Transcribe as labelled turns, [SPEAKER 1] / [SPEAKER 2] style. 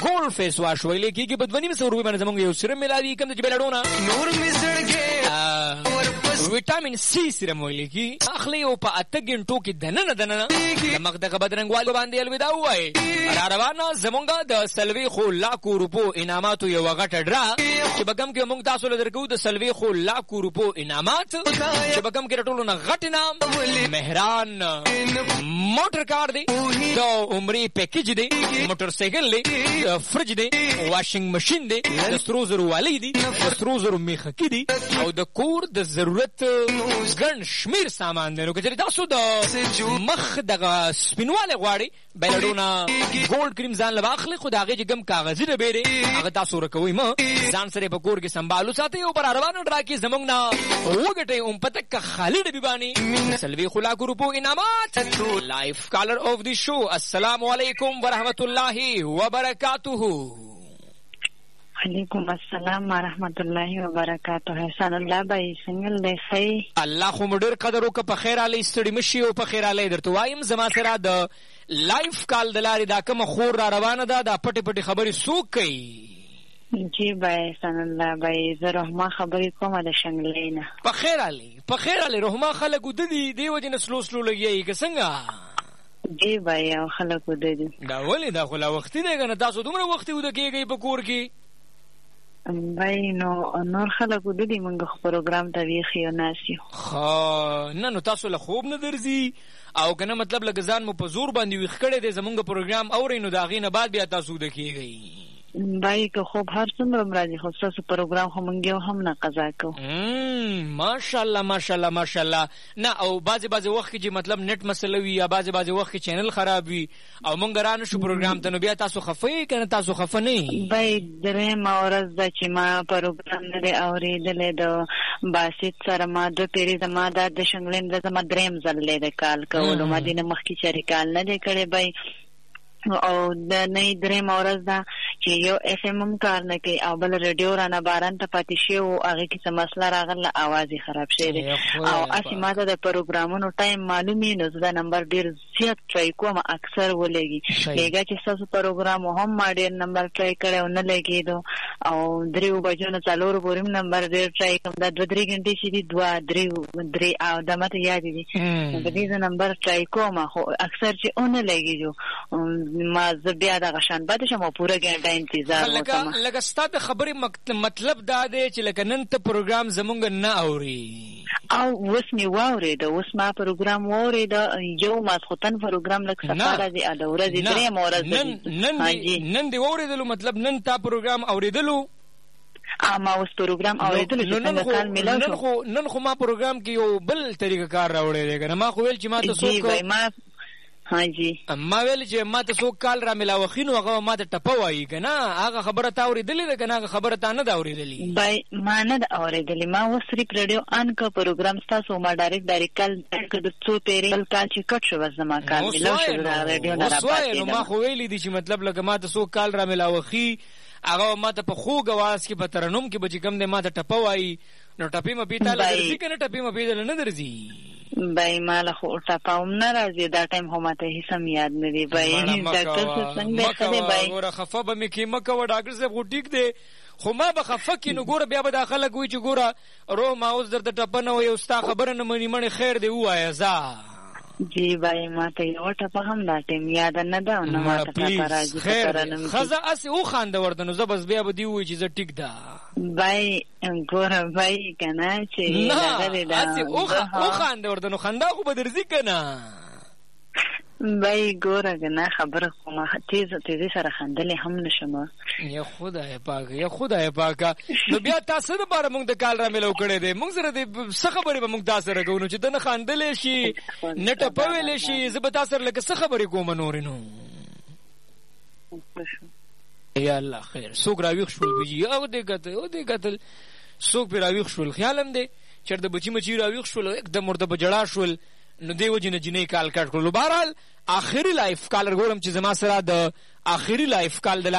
[SPEAKER 1] ګولډ فیس واش ویل کیږي په 2.5 روپۍ باندې زمونږ یو سیرم ملایي کوم چې بلډونه نور میسړګي وټامین سی سیرم ویل کی اخلي او په 8 غنټو کې دننه مخ دغه بدرنګوالو باندې الوداع وای را روانه زمونږ د سلوي خو لاکو روپو انعامات یو غټه ډرا چې بګم کې موږ تاسو له درکو د سلوي خو لاکو روپو انعامات چې بګم کې ټولو نه غټ انعام مهران موټر کار دی د عمرې پیکیج دی موټر سایکل دی فرج دی واشنګ ماشين دی د ستروزرو والی دی د ستروزرو میخه کی دی او د کور د ضرورت ګڼ شمیر سامان دی نو چې تاسو د مخ دغه سپینواله غواړي بلډونه ګولډ کریم ځان لواخلي خو داغه جګم کاغذي نه بیره هغه تاسو ورکوي ما ځان سره په کور کې سنبالو ساتي او پر روانو ډرا کې زمونږ نه وګټي پتک خالد بیبانی سلوي خلاق روپو انعامات لایف کالر اف دی شو السلام علیکم ورحمت الله وبرکاتہ
[SPEAKER 2] علیکم السلام ورحمت الله وبرکاتہ حسن الله بای څنګه دی خی
[SPEAKER 1] الله خو مډر قدر وک په خیر علی ستړي مشي او په خیر علی درته وایم زما سره د لایف کال دلاري دا کوم خور را روانه ده دا پټي پټي خبري سوق کوي
[SPEAKER 2] جی بای حسن الله بای زه رحمه خبري کومه د شنګلینا
[SPEAKER 1] په خیر علی رحمه خلک ودی دی وجه نسلو سلو لګي که څنګه
[SPEAKER 2] جی بای او خلک ودی
[SPEAKER 1] دا ولې دا خو لا وخت دی کنه تاسو دومره وخت ود کېږي په کور کې
[SPEAKER 2] بای نو نور خلک ودی موږ پروګرام ته ویخي او ناسیو
[SPEAKER 1] ها نه نو تاسو له خوب نه درځي او کنه مطلب لګزان مو په زور باندې ویخ کړي د زمونږ پروګرام اورینو دا غینه بعد بیا تاسو د کېږي
[SPEAKER 2] بای که خوب هر څومره مرادي خو تاسو پروګرام هم موږ هم نه قضا کو
[SPEAKER 1] ماشاءالله نه او بعضی وخت کې مطلب نت مسله وي یا بعضی وخت کې چینل خراب وي او موږ رانه شو پروګرام ته نو بیا تاسو خفه کنه تاسو خفه نه
[SPEAKER 2] بای درې مورز د چې ما پروګرام نه اوریدلې د باسط سره ما د پیری زما د شنګلین د زما دریم ځل له کال کولو مدینه مخکې چری کال نه کړي بای او د نه درې مورز دا چې یو اف ام هم کار نه کوي او بل رادیو رانه باران ته پاتې شي او هغه کې څه مسله راغله आवाज خراب شي او اسی ماته د پروګرامونو ټایم معلومي نو دا نمبر ډیر زیات ټرای کوم اکثر ولګي هغه چې تاسو پروګرام هم ما ډیر نمبر ټرای کړو نه لګیدو او درو بجو نه څلور پورم نمبر ډیر ټرای کوم دا 2-3 غنټې شي دي 2-3 او د ماته یاد دي د دې نمبر ټرای کوم خو اکثر چې اون لګیدو ما زبیا د غشان بعد شمو پوره ګنټه انتظار وکم
[SPEAKER 1] لکه ستاسو خبرې مطلب دا دی چې لکه نن ته پروګرام زمونږ نه اوري
[SPEAKER 2] او وس می واوري د وس ما پروګرام واوري د یو ماسختن پروګرام لکه سفاره دی د ورځې درې مورز
[SPEAKER 1] نن دی اوریدلو مطلب نن تا پروګرام اوریدلو
[SPEAKER 2] ما اوس پروګرام اوریدلو چې څنګه کال ملاو
[SPEAKER 1] نن خو ما پروګرام کې یو بل طریقه کار راوړی دی کنه ما خو ویل چې ما ته څوک
[SPEAKER 2] ها جی
[SPEAKER 1] ما ویل چې ما ته څوک کال را ملاوخینو هغه ما ته ټپوي کنه هغه خبره تا اوریدلې ده کنه هغه خبره تا نه دا اوریدلې
[SPEAKER 2] بای ما نه دا اوریدلې ما وسري رادیو ان کا پروګرام تاسو ما ډایرکټ کال د څو پیری کال چې کټ شو زما کال ملاو شو دا رادیو نه راپاتې
[SPEAKER 1] نو ما خو ویلې دي چې مطلب لکه ما ته څوک کال را ملاوخي هغه ما ته په خوږ आवाज کې په ترنم کې بچ کم دې ما ته ټپوي نو ټپې م پیتا لږی کنه ټپې م پیدل نه درځي
[SPEAKER 2] بای مال خو ټپاوم نه راځي دا ټایم هم ته هیڅ یاد نه دی بای ډاکټر څنګه خدای بای
[SPEAKER 1] ګوره خفه به مې کې مکه و ډاکټر صاحب خو ټیک دی خو ما به خفه کې نو ګوره بیا به داخله کوي چې ګوره رو ما اوس درته ټپنه وي او ستا خبره نه منې خیر دی وایه زه
[SPEAKER 2] جی بای ما ته یو ټپه هم دا ټیم یاد نه ده نو ما ته ټپه راځي
[SPEAKER 1] خیر خزه اسی او خانده ورته نو زه بس بیا به دی وایي چې زه ټیک ده
[SPEAKER 2] بای ګوره بای کنه چې
[SPEAKER 1] نه اسی او خانده ورته نو خندا خو به درځي کنه
[SPEAKER 2] بای ګوره کنه خبره کومه تیز سره خندلې هم نشم
[SPEAKER 1] یا خدای پاک نو بیا تاسو د بار موږ د کال را ملو کړي دي موږ سره د څه خبرې به موږ تاسو سره کوو چې د نه خندلې شي نه ټپویل شي زه به تاسو سره لکه څه خبرې کوم نورینو یا الله خیر څوک راویښ شول بيجي او دې قتل څوک به راویښ شول خیالم دې چر د بچی مچی راویښ شول एकदम مرده بجړا شول نو دیو جنې کال کټ کړلو بهرحال اخري لایف کال ګورم چې زما سره د اخري لایف کال د